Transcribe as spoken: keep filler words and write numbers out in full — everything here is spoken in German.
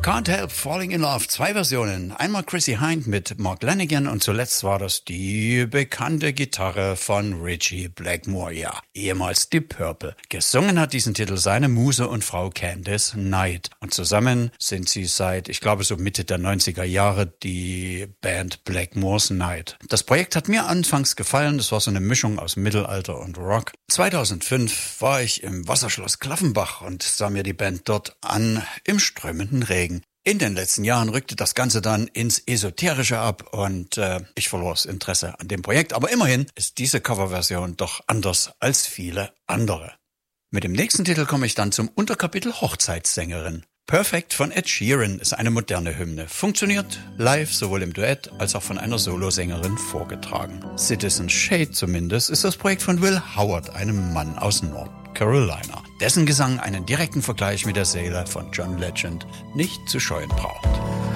Can't Help Falling in Love, zwei Versionen. Einmal Chrissie Hynde mit Mark Lanegan und zuletzt war das die bekannte Gitarre von Ritchie Blackmore, ja, ehemals Deep Purple. Gesungen hat diesen Titel seine Muse und Frau Candice Knight. Und zusammen sind sie seit, ich glaube so Mitte der neunziger Jahre, die Band Blackmore's Night. Das Projekt hat mir anfangs gefallen, das war so eine Mischung aus Mittelalter und Rock. zweitausendfünf war ich im Wasserschloss Klaffenbach und sah mir die Band dort an im strömenden Regen. In den letzten Jahren rückte das Ganze dann ins Esoterische ab und äh, ich verlor das Interesse an dem Projekt. Aber immerhin ist diese Coverversion doch anders als viele andere. Mit dem nächsten Titel komme ich dann zum Unterkapitel Hochzeitssängerin. Perfect von Ed Sheeran ist eine moderne Hymne. Funktioniert live sowohl im Duett als auch von einer Solosängerin vorgetragen. Citizen Shade zumindest ist das Projekt von Will Howard, einem Mann aus North Carolina, dessen Gesang einen direkten Vergleich mit der Seele von John Legend nicht zu scheuen braucht.